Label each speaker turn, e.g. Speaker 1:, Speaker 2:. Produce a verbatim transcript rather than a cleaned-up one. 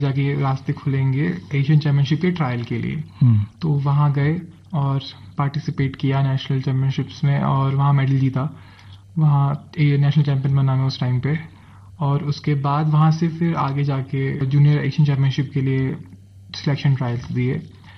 Speaker 1: जाके रास्ते खुलेंगे एशियन चैंपियनशिप के ट्रायल के लिए।
Speaker 2: हम्म।
Speaker 1: तो वहाँ गए और पार्टिसिपेट किया नेशनल चैंपियनशिप्स में और वहाँ मेडल जीता। वहाँ नेशनल चैंपियन बना मैं उस टाइम पे। और उसके बाद वहाँ से फिर आगे जाके जूनियर एशियन चैंपियनशिप के लिए सिलेक्शन ट्रायल्स दिए।